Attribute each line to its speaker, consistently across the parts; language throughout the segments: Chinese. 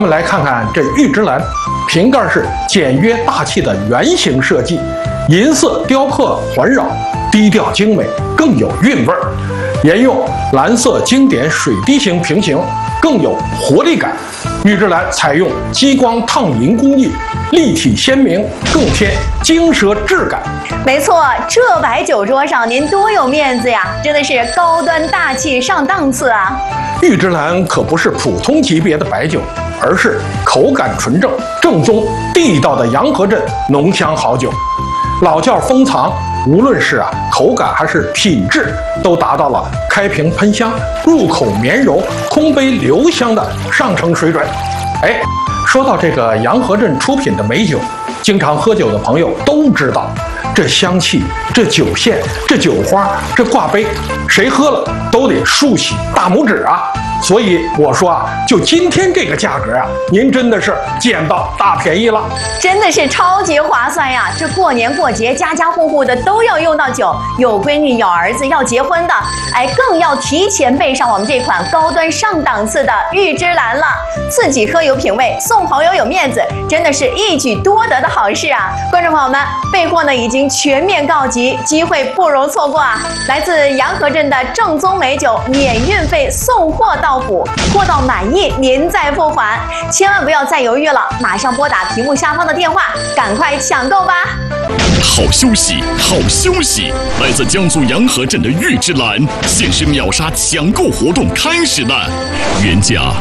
Speaker 1: 我们来看看这玉芝兰，瓶盖是简约大气的圆形设计，银色雕刻环绕，低调精美，更有韵味儿。沿用蓝色经典水滴形瓶型，更有活力感。玉芝兰采用激光烫银工艺，立体鲜明，更添精奢质感。
Speaker 2: 没错，这摆酒桌上您多有面子呀，真的是高端大气上档次啊！
Speaker 1: 玉芝兰可不是普通级别的白酒，而是口感纯正、正宗地道的洋河镇浓香好酒。老窖封藏，无论是口感还是品质，都达到了开瓶喷香、入口绵柔、空杯留香的上乘水准。说到这个洋河镇出品的美酒，经常喝酒的朋友都知道，这香气、这酒线、这酒花、这挂杯，谁喝了都得竖起大拇指啊！所以我说就今天这个价格您真的是捡到大便宜了，
Speaker 2: 真的是超级划算呀！这过年过节，家家户户的都要用到酒，有闺女、有儿子要结婚的，更要提前备上我们这款高端上档次的玉芝兰了。自己喝有品味，送朋友有面子，真的是一举多得的好事啊！观众朋友们，备货呢已经全面告急，机会不容错过啊！来自洋河镇的正宗美酒，免运费送货到府，货到满意您再付款，千万不要再犹豫了，马上拨打屏幕下方的电话，赶快抢购吧！
Speaker 3: 好消息，好消息！来自江苏洋河镇的玉芝兰限时秒杀抢购活动开始了，原价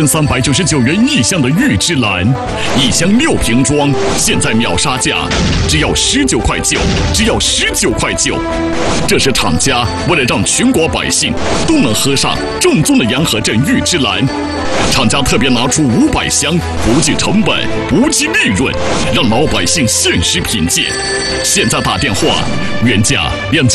Speaker 3: 2399元一箱的玉芝兰，一箱6瓶装，现在秒杀价只要19块9，只要19块9。这是厂家为了让全国百姓都能喝上正宗的洋河镇玉芝兰，厂家特别拿出500箱，不计成本，不计利润，让老百姓限时品鉴。现在打电话，原价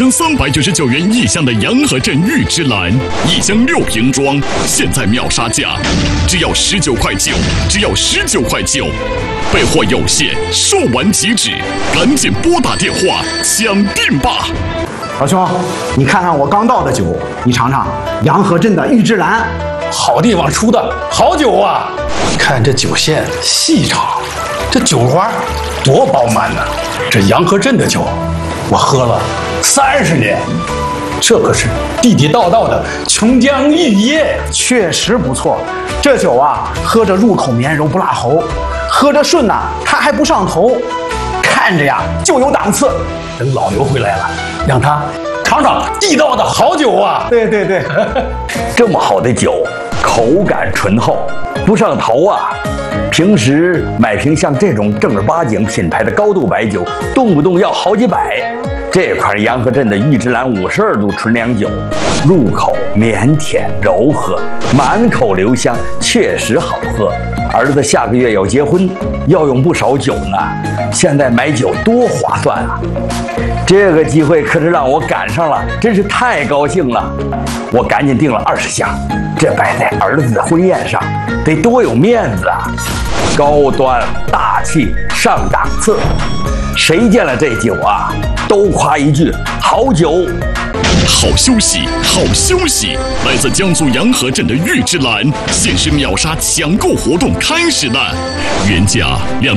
Speaker 3: 2399元一箱的洋河镇玉芝兰，一箱6瓶装，现在秒杀价只要19块9，只要19块9。备货有限，售完即止，赶紧拨打电话抢订吧！
Speaker 4: 老兄，你看看我刚倒的酒，你尝尝洋河镇的玉芝兰，
Speaker 1: 好地方出的好酒啊！看这酒线细长，这酒花多饱满呢！这洋河镇的酒，我喝了30年，这可是地地道道的琼浆玉液，
Speaker 4: 确实不错。这酒喝着入口绵柔不辣喉，喝着顺它还不上头，看着就有档次。
Speaker 1: 等老刘回来了，让他尝尝地道的好酒啊！
Speaker 4: 对对对，
Speaker 5: 这么好的酒，口感醇厚，不上头啊！平时买瓶像这种正儿八经品牌的高度白酒，动不动要好几百。这款洋河镇的玉芝兰52度纯粮酒，入口绵甜柔和，满口留香，确实好喝。儿子下个月要结婚，要用不少酒呢，现在买酒多划算啊！这个机会可是让我赶上了，真是太高兴了。我赶紧订了20箱，这摆在儿子的婚宴上，得多有面子啊！高端大气上档次，谁见了这酒都夸一句好酒。
Speaker 3: 好消息，好消息！来自江苏洋河镇的玉芝兰限时秒杀抢购活动开始了，原价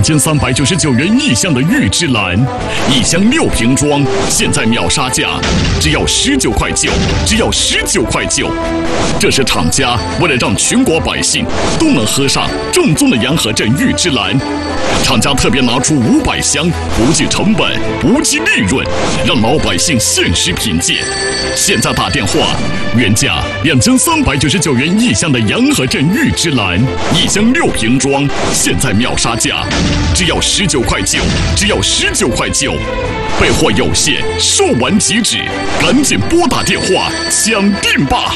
Speaker 3: 2399元一箱的玉芝兰，一箱6瓶装，现在秒杀价只要19块9，只要19块9。这是厂家为了让全国百姓都能喝上正宗的洋河镇玉芝兰，厂家特别拿出500箱，不计成本，不计利润，让老百姓限时品鉴。现在打电话，原价2399元一箱的洋河镇玉芝兰，一箱6瓶装，现在秒杀价只要19块9，只要19块9。备货有限，售完即止，赶紧拨打电话抢订吧！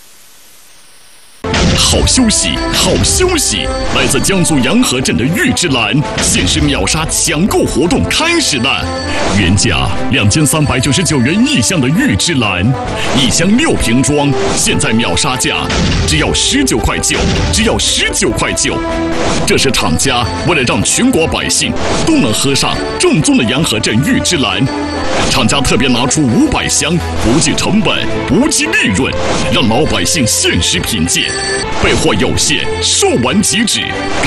Speaker 3: 好消息，好消息！来自江苏洋河镇的玉芝兰限时秒杀抢购活动开始了，原价2399元一箱的玉芝兰，一箱6瓶装，现在秒杀价只要19块9，只要19块9。这是厂家为了让全国百姓都能喝上正宗的洋河镇玉芝兰，厂家特别拿出500箱，不计成本，不计利润，让老百姓限时品鉴。 备货有限，售完即止。